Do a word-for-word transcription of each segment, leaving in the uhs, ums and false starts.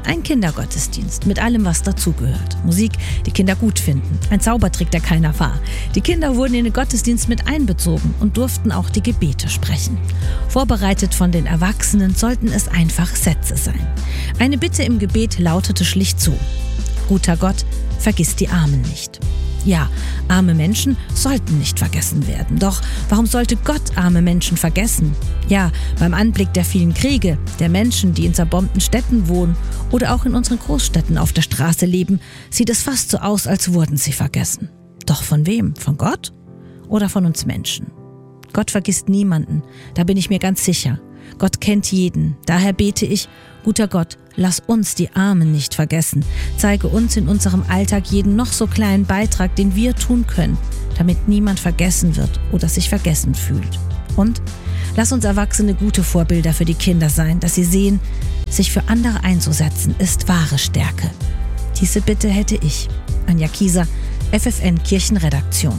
Ein Kindergottesdienst mit allem, was dazugehört. Musik, die Kinder gut finden. Ein Zaubertrick, der keiner war. Die Kinder wurden in den Gottesdienst mit einbezogen und durften auch die Gebete sprechen. Vorbereitet von den Erwachsenen sollten es einfach Sätze sein. Eine Bitte im Gebet lautete schlicht so: Guter Gott, vergiss die Armen nicht. Ja, arme Menschen sollten nicht vergessen werden. Doch warum sollte Gott arme Menschen vergessen? Ja, beim Anblick der vielen Kriege, der Menschen, die in zerbombten Städten wohnen oder auch in unseren Großstädten auf der Straße leben, sieht es fast so aus, als wurden sie vergessen. Doch von wem? Von Gott? Oder von uns Menschen? Gott vergisst niemanden, da bin ich mir ganz sicher. Gott kennt jeden, daher bete ich: Guter Gott, lass uns die Armen nicht vergessen. Zeige uns in unserem Alltag jeden noch so kleinen Beitrag, den wir tun können, damit niemand vergessen wird oder sich vergessen fühlt. Und lass uns Erwachsene gute Vorbilder für die Kinder sein, dass sie sehen, sich für andere einzusetzen, ist wahre Stärke. Diese Bitte hätte ich. Anja Kieser, F F N Kirchenredaktion.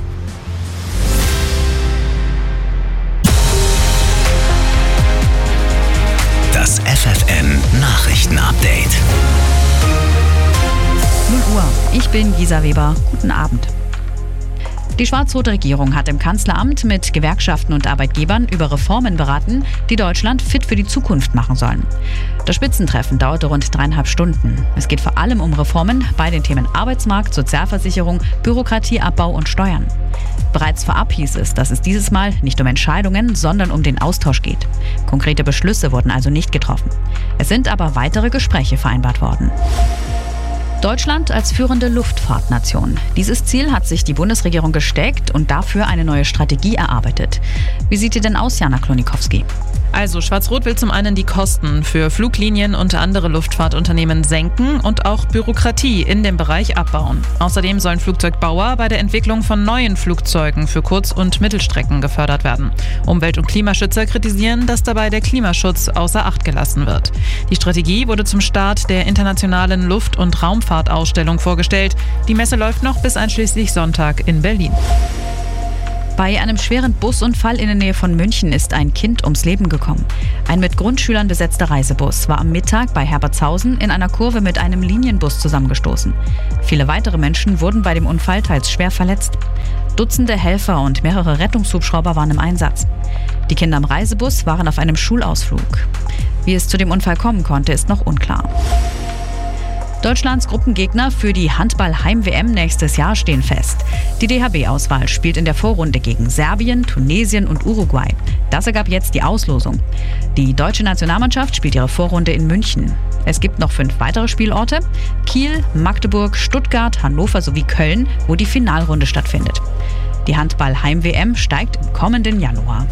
Das F F N Nachrichten-Update. null Uhr. Ich bin Gisa Weber. Guten Abend. Die schwarz-rote Regierung hat im Kanzleramt mit Gewerkschaften und Arbeitgebern über Reformen beraten, die Deutschland fit für die Zukunft machen sollen. Das Spitzentreffen dauerte rund dreieinhalb Stunden. Es geht vor allem um Reformen bei den Themen Arbeitsmarkt, Sozialversicherung, Bürokratieabbau und Steuern. Bereits vorab hieß es, dass es dieses Mal nicht um Entscheidungen, sondern um den Austausch geht. Konkrete Beschlüsse wurden also nicht getroffen. Es sind aber weitere Gespräche vereinbart worden. Deutschland als führende Luftfahrtnation. Dieses Ziel hat sich die Bundesregierung gesteckt und dafür eine neue Strategie erarbeitet. Wie sieht die denn aus, Jana Klonikowski? Also Schwarz-Rot will zum einen die Kosten für Fluglinien und andere Luftfahrtunternehmen senken und auch Bürokratie in dem Bereich abbauen. Außerdem sollen Flugzeugbauer bei der Entwicklung von neuen Flugzeugen für Kurz- und Mittelstrecken gefördert werden. Umwelt- und Klimaschützer kritisieren, dass dabei der Klimaschutz außer Acht gelassen wird. Die Strategie wurde zum Start der internationalen Luft- und Raumfahrtausstellung vorgestellt. Die Messe läuft noch bis einschließlich Sonntag in Berlin. Bei einem schweren Busunfall in der Nähe von München ist ein Kind ums Leben gekommen. Ein mit Grundschülern besetzter Reisebus war am Mittag bei Herbertshausen in einer Kurve mit einem Linienbus zusammengestoßen. Viele weitere Menschen wurden bei dem Unfall teils schwer verletzt. Dutzende Helfer und mehrere Rettungshubschrauber waren im Einsatz. Die Kinder am Reisebus waren auf einem Schulausflug. Wie es zu dem Unfall kommen konnte, ist noch unklar. Deutschlands Gruppengegner für die Handball-Heim-W M nächstes Jahr stehen fest. Die D H B-Auswahl spielt in der Vorrunde gegen Serbien, Tunesien und Uruguay. Das ergab jetzt die Auslosung. Die deutsche Nationalmannschaft spielt ihre Vorrunde in München. Es gibt noch fünf weitere Spielorte: Kiel, Magdeburg, Stuttgart, Hannover sowie Köln, wo die Finalrunde stattfindet. Die Handball-Heim-W M steigt im kommenden Januar.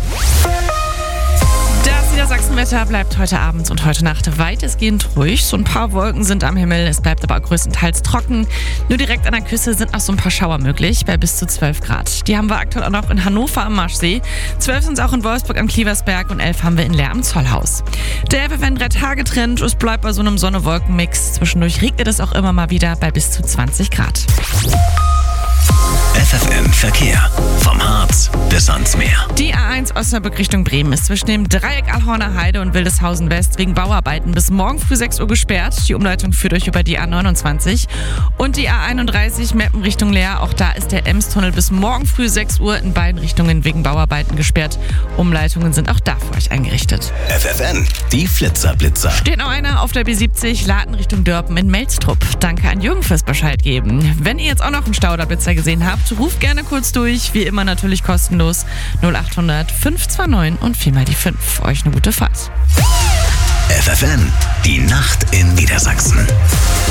Das Niedersachsenwetter bleibt heute Abend und heute Nacht weitestgehend ruhig. So ein paar Wolken sind am Himmel, es bleibt aber größtenteils trocken. Nur direkt an der Küste sind noch so ein paar Schauer möglich, bei bis zu zwölf Grad. Die haben wir aktuell auch noch in Hannover am Marschsee. zwölf sind es auch in Wolfsburg am Klieversberg und elf haben wir in Leer am Zollhaus. Der F F N drei-Tage-Trend, es bleibt bei so einem Sonne-Wolken-Mix. Zwischendurch regnet es auch immer mal wieder bei bis zu zwanzig Grad. F F N Verkehr. Vom Harz bis ans Meer. Die A eins Osnabrück Richtung Bremen ist zwischen dem Dreieck Alhorner Heide und Wildeshausen West wegen Bauarbeiten bis morgen früh sechs Uhr gesperrt. Die Umleitung führt euch über die A neunundzwanzig. Und die A einunddreißig Meppen Richtung Leer. Auch da ist der Emstunnel bis morgen früh sechs Uhr in beiden Richtungen wegen Bauarbeiten gesperrt. Umleitungen sind auch da für euch eingerichtet. F F N, die Flitzer-Blitzer. Steht noch einer auf der B siebzig, Laden Richtung Dörpen in Melstrup. Danke an Jürgen fürs Bescheid geben. Wenn ihr jetzt auch noch einen Stauderblitzer gesehen habt, ruft gerne kurz durch. Wie immer natürlich kostenlos. null acht hundert fünf zwei neun und viermal die fünf. Euch eine gute Fahrt. F F N, die Nacht in Niedersachsen.